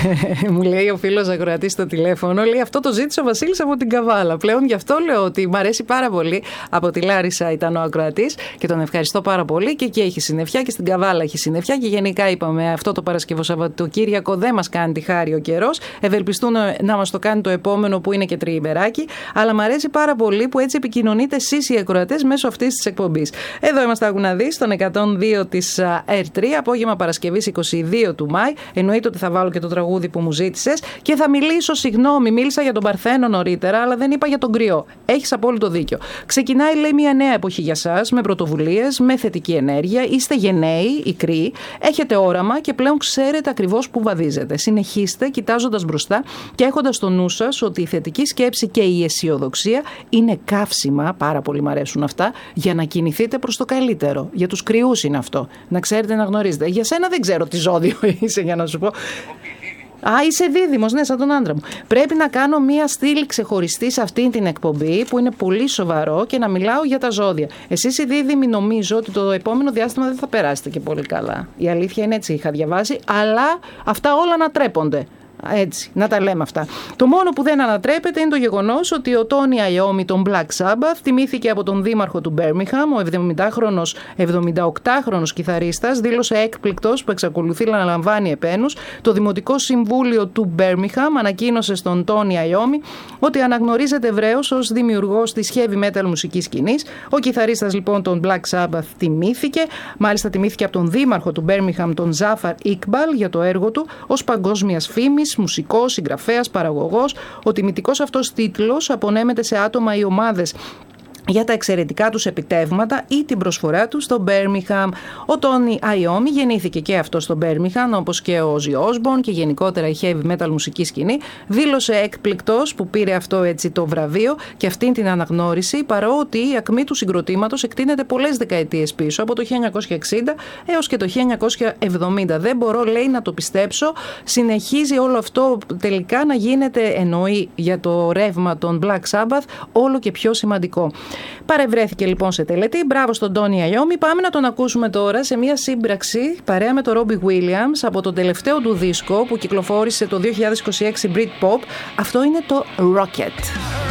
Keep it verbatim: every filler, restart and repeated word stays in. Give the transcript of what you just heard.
Μου λέει ο φίλος ακροατής στο τηλέφωνο, λέει αυτό το ζήτησε ο Βασίλης από την Καβάλα. Πλέον γι' αυτό λέω ότι μου αρέσει πάρα πολύ. Από τη Λάρισα ήταν ο ακροατής και τον ευχαριστώ πάρα πολύ. Και εκεί έχει συννεφιά και στην Καβάλα έχει συννεφιά. Και γενικά είπαμε αυτό το Παρασκευό Σαββατοκύριακο δεν μας κάνει τη χάρη ο καιρός. Ευελπιστούν να μας το κάνει το επόμενο που είναι και τριημεράκι. Αλλά μου αρέσει πάρα πολύ που έτσι επικοινωνείτε εσείς οι ακροατές μέσω αυτής της εκπομπής. Εδώ είμαστε, άκου να δεις, στον εκατόν δύο της ερ τρία, απόγευμα Παρασκευής είκοσι δύο του Μάη. Εννοείται ότι θα βάλω και το τραγούδι που μου ζήτησες και θα μιλήσω, συγγνώμη, μίλησα για τον Παρθένο νωρίτερα, αλλά δεν είπα για τον κρυό. Έχεις απόλυτο δίκιο. Ξεκινάει, λέει, μια νέα εποχή για σας, με πρωτοβουλίες, με θετική ενέργεια. Είστε γενναίοι, οι κρύοι, έχετε όραμα και πλέον ξέρετε ακριβώς που βαδίζετε. Συνεχίστε κοιτάζοντας μπροστά και έχοντας στο νου σας ότι η θετική σκέψη και η αισιοδοξία είναι καύσιμα, πάρα πολύ μ' αρέσουν αυτά, για να κινηθείτε προς το καλύτερο. Για τους κρυούς είναι αυτό. Να ξέρετε, να γνωρίζετε. Για σένα δεν ξέρω τι ζώδιο είσαι, για να σου πω. Α, είσαι δίδυμος, ναι, σαν τον άντρα μου. Πρέπει να κάνω μία στήλη ξεχωριστή σε αυτή την εκπομπή που είναι πολύ σοβαρό και να μιλάω για τα ζώδια. Εσείς οι δίδυμοι νομίζω ότι το επόμενο διάστημα δεν θα περάσετε και πολύ καλά. Η αλήθεια είναι έτσι, είχα διαβάσει, αλλά αυτά όλα ανατρέπονται. Έτσι, να τα λέμε αυτά. Το μόνο που δεν ανατρέπεται είναι το γεγονός ότι ο Τόνι Αϊόμι, τον Black Sabbath, τιμήθηκε από τον δήμαρχο του Μπέρμιγχαμ. Ο εβδομηντάχρονος, εβδομηνταοκτάχρονος κιθαρίστας δήλωσε έκπληκτος που εξακολουθεί να λαμβάνει επένους. Το Δημοτικό Συμβούλιο του Μπέρμιγχαμ ανακοίνωσε στον Τόνι Αϊόμι ότι αναγνωρίζεται ευρέως ως δημιουργός της heavy metal μουσικής σκηνής. Ο κιθαρίστας λοιπόν τον Black Sabbath τιμήθηκε. Μάλιστα τιμήθηκε από τον δήμαρχο του Μπέρμιγχαμ, τον Ζάφαρ Ικμπαλ, για το έργο του ως παγκόσμιας φήμης. Μουσικός, συγγραφέας, παραγωγός. Ο τιμητικός αυτός τίτλος απονέμεται σε άτομα ή ομάδες για τα εξαιρετικά τους επιτεύγματα ή την προσφορά του στο Μπέρμιγχαμ. Ο Τόνι Αϊόμι γεννήθηκε και αυτό στο Μπέρμιγχαμ, όπως και ο Όζι Όσμπορν και γενικότερα η heavy metal μουσική σκηνή. Δήλωσε έκπληκτος που πήρε αυτό έτσι το βραβείο και αυτήν την αναγνώριση, παρότι η ακμή του συγκροτήματος εκτείνεται πολλές δεκαετίες πίσω, από το χίλια εννιακόσια εξήντα έως και το χίλια εννιακόσια εβδομήντα. Δεν μπορώ, λέει, να το πιστέψω. Συνεχίζει όλο αυτό τελικά να γίνεται, εννοεί για το ρεύμα των Black Sabbath, όλο και πιο σημαντικό. Παρευρέθηκε λοιπόν σε τελετή. Μπράβο στον Τόνι Αϊόμι. Πάμε να τον ακούσουμε τώρα σε μια σύμπραξη παρέα με τον Ρόμπι Williams από το τελευταίο του δίσκο που κυκλοφόρησε το δύο χιλιάδες είκοσι έξι Britpop. Αυτό είναι το Rocket.